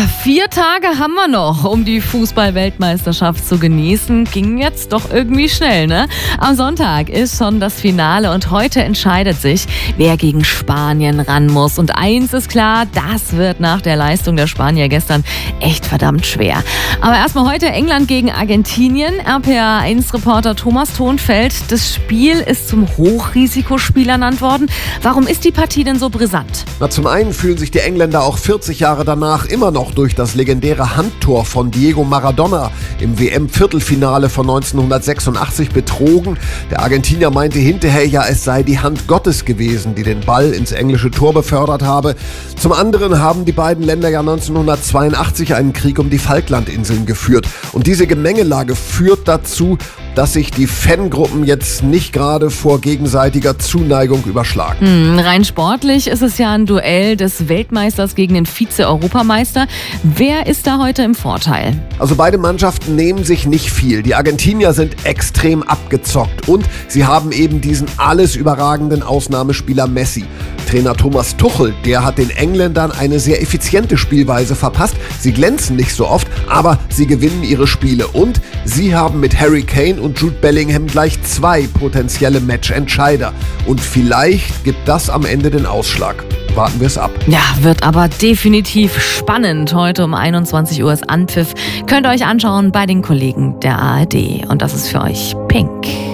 4 Tage haben wir noch, um die Fußball-Weltmeisterschaft zu genießen. Ging jetzt doch irgendwie schnell, ne? Am Sonntag ist schon das Finale und heute entscheidet sich, wer gegen Spanien ran muss. Und eins ist klar, das wird nach der Leistung der Spanier gestern echt verdammt schwer. Aber erstmal heute England gegen Argentinien. RPA1-Reporter Thomas Thonfeld. Das Spiel ist zum Hochrisikospiel ernannt worden. Warum ist die Partie denn so brisant? Zum einen fühlen sich die Engländer auch 40 Jahre danach immer noch durch das legendäre Handtor von Diego Maradona im WM-Viertelfinale von 1986 betrogen. Der Argentinier meinte hinterher ja, es sei die Hand Gottes gewesen, die den Ball ins englische Tor befördert habe. Zum anderen haben die beiden Länder ja 1982 einen Krieg um die Falklandinseln geführt. Und diese Gemengelage führt dazu, dass sich die Fangruppen jetzt nicht gerade vor gegenseitiger Zuneigung überschlagen. Rein sportlich ist es ja ein Duell des Weltmeisters gegen den Vize-Europameister. Wer ist da heute im Vorteil? Also beide Mannschaften nehmen sich nicht viel. Die Argentinier sind extrem abgezockt und sie haben eben diesen alles überragenden Ausnahmespieler Messi. Trainer Thomas Tuchel, der hat den Engländern eine sehr effiziente Spielweise verpasst. Sie glänzen nicht so oft, aber sie gewinnen ihre Spiele. Und sie haben mit Harry Kane und Jude Bellingham gleich 2 potenzielle Matchentscheider. Und vielleicht gibt das am Ende den Ausschlag. Warten wir es ab. Ja, wird aber definitiv spannend. Heute um 21 Uhr ist Anpfiff. Könnt ihr euch anschauen bei den Kollegen der ARD. Und das ist für euch Pink.